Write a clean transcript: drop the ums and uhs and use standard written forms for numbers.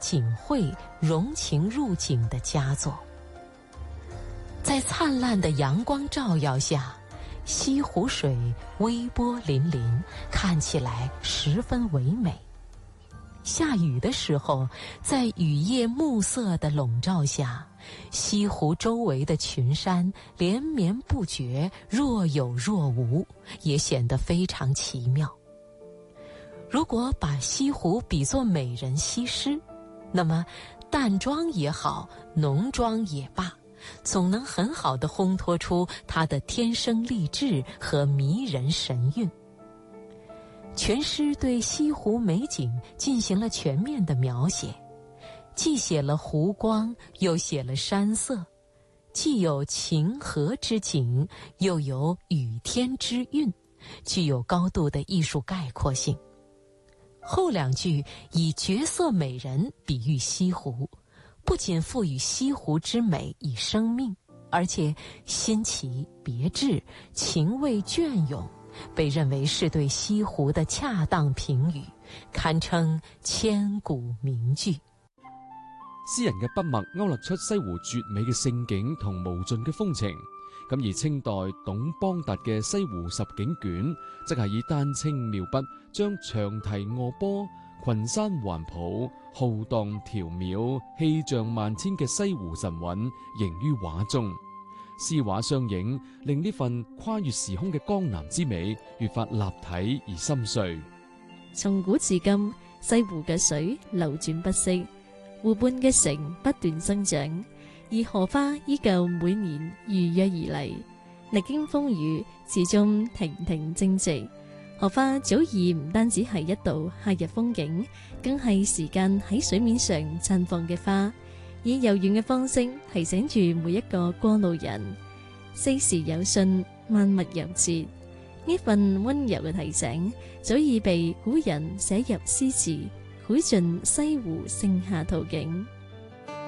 景绘融情入景的佳作。在灿烂的阳光照耀下，西湖水微波粼粼，看起来十分唯美。下雨的时候，在雨夜暮色的笼罩下，西湖周围的群山连绵不绝，若有若无，也显得非常奇妙。如果把西湖比作美人西施，那么淡妆也好，浓妆也罢，总能很好地烘托出她的天生丽质和迷人神韵。全诗对西湖美景进行了全面的描写，既写了湖光，又写了山色，既有晴和之景，又有雨天之韵，具有高度的艺术概括性。后两句以绝色美人比喻西湖，不仅赋予西湖之美以生命，而且新奇别致，情味隽永，被认为是对西湖的恰當評語，堪稱千古名句。 詩人嘅筆墨勾勒出西湖絕美嘅勝景同無盡嘅風情。咁而清代董邦達嘅《西湖十景卷》，即係以丹青妙筆將長堤臥波、群山環抱、浩蕩窰渺、氣象萬千嘅西湖神韻形於畫中。詩畫相映，令呢份跨越時空嘅江南之美越發立體而深邃。 從古至今，西湖嘅水流轉不息，湖畔嘅城不斷增長，而荷花依舊每年如約而嚟，歷經風雨，始終亭亭正直。荷花早已唔單止係一道夏日風景，更係時間喺水面上綻放嘅花，以柔軟嘅方式提醒住每一個過路人，世事有信，萬物有節。呢份溫柔嘅提醒，早已被古人寫入詩詞，繪盡西湖盛夏圖景。